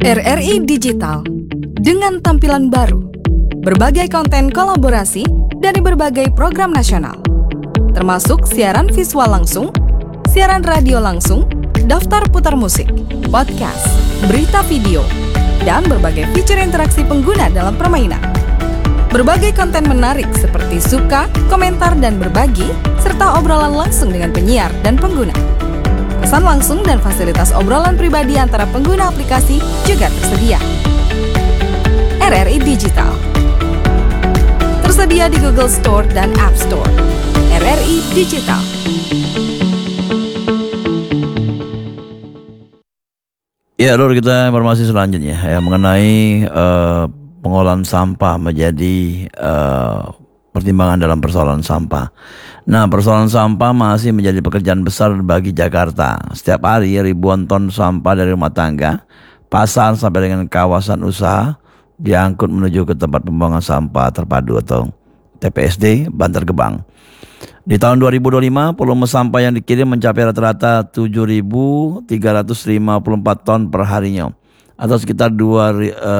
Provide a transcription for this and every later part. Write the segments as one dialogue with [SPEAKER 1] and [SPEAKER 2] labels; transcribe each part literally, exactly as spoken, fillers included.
[SPEAKER 1] R R I Digital dengan tampilan baru, berbagai konten kolaborasi dari berbagai program nasional, termasuk siaran visual langsung, siaran radio langsung, daftar putar musik, podcast, berita video, dan berbagai fitur interaksi pengguna dalam permainan. Berbagai konten menarik seperti suka, komentar, dan berbagi, serta obrolan langsung dengan penyiar dan pengguna. Pesan langsung dan fasilitas obrolan pribadi antara pengguna aplikasi juga tersedia. R R I Digital tersedia di Google Store dan App Store. R R I Digital.
[SPEAKER 2] Ya, lalu kita informasi selanjutnya ya mengenai uh, pengolahan sampah menjadi uh, pertimbangan dalam persoalan sampah. Nah, persoalan sampah masih menjadi pekerjaan besar bagi Jakarta. Setiap hari ribuan ton sampah dari rumah tangga, pasar sampai dengan kawasan usaha diangkut menuju ke tempat pembuangan sampah terpadu atau T P S D Bantar Gebang. Di tahun dua ribu dua puluh lima, volume sampah yang dikirim mencapai rata-rata tujuh ribu tiga ratus lima puluh empat ton per harinya, atau sekitar dua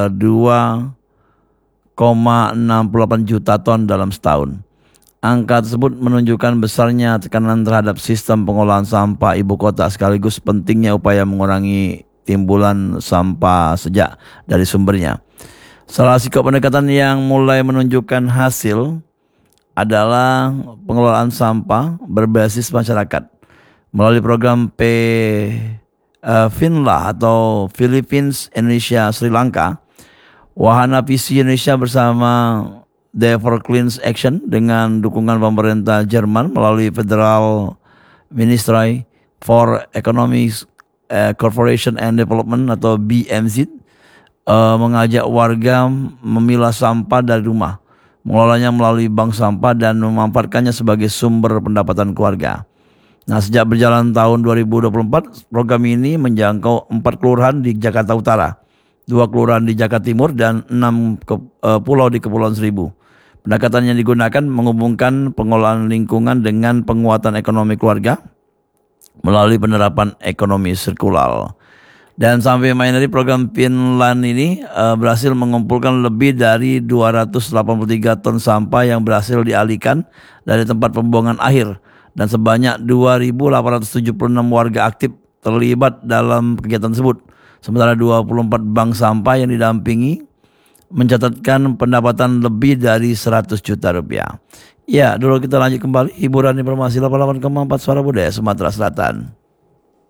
[SPEAKER 2] koma enam delapan juta ton dalam setahun. Angka tersebut menunjukkan besarnya tekanan terhadap sistem pengolahan sampah ibu kota sekaligus pentingnya upaya mengurangi timbulan sampah sejak dari sumbernya. Salah sikap pendekatan yang mulai menunjukkan hasil adalah pengelolaan sampah berbasis masyarakat melalui program P uh, Finla atau Philippines, Indonesia, Sri Lanka. Wahana Visi Indonesia bersama Day for Clean Action dengan dukungan pemerintah Jerman melalui Federal Ministry for Economic uh, Cooperation and Development atau B M Z uh, mengajak warga memilah sampah dari rumah, mengelolanya melalui bank sampah dan memanfaatkannya sebagai sumber pendapatan keluarga. Nah, sejak berjalan tahun dua ribu dua puluh empat, program ini menjangkau empat kelurahan di Jakarta Utara, dua kelurahan di Jakarta Timur, dan enam ke, uh, pulau di Kepulauan Seribu. Pendekatan yang digunakan menghubungkan pengolahan lingkungan dengan penguatan ekonomi keluarga melalui penerapan ekonomi sirkular. Dan sampai main dari program Finland ini uh, berhasil mengumpulkan lebih dari dua ratus delapan puluh tiga ton sampah yang berhasil dialihkan dari tempat pembuangan akhir, dan sebanyak dua ribu delapan ratus tujuh puluh enam warga aktif terlibat dalam kegiatan tersebut. Sementara dua puluh empat bank sampah yang didampingi mencatatkan pendapatan lebih dari seratus juta rupiah. Ya, dulu kita lanjut kembali hiburan informasi delapan puluh delapan koma empat Suara Budaya Sumatera Selatan.